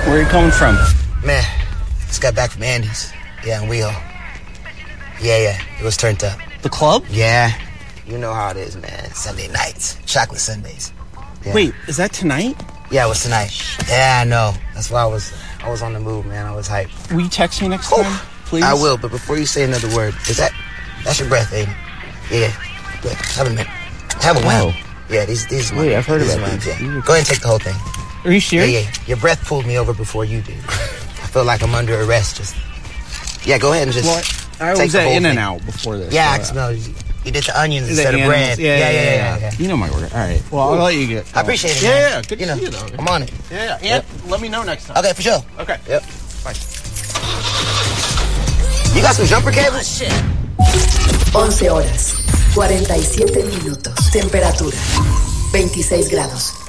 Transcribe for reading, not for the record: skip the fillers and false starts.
Where are you coming from? Man, just got back from Andy's. Yeah, in WeHo. Yeah, it was turned up. The club? Yeah, you know how it is, man. Sunday nights, chocolate Sundays. Yeah. Wait, is that tonight? Yeah, it was tonight. Yeah, I know. That's why I was on the move, man. I was hyped. Will you text me next time, please? I will, but before you say another word, that's your breath, ain't it? Yeah. Good. Have a minute. Have a wow. Yeah, these Wait, I've heard about these. Yeah. Go ahead and take the whole thing. Are you serious? Yeah. Your breath pulled me over before you did. I feel like I'm under arrest. Yeah, go ahead and just I take was the at whole In-N-Out before this. Yeah, so, I smell. You did the onions instead of bread. Yeah. You know my order. All right. Well, I'll let you get. I appreciate it. Yeah, man. good to see you, though. I'm on it. Yeah. And let me know next time. Okay, for sure. Okay. Yep. Bye. You got some jumper cables? 11 horas, 47 minutos. Temperatura, 26 grados.